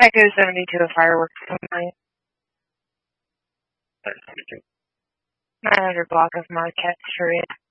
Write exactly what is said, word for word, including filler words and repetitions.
Echo seventy-two of Fireworks Company. Alright, seventy-two. nine hundred block of Marquette Street.